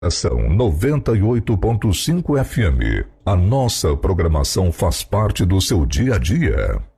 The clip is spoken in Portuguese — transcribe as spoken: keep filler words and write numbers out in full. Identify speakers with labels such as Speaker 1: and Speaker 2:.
Speaker 1: São noventa e oito ponto cinco F M. A nossa programação faz parte do seu dia a dia.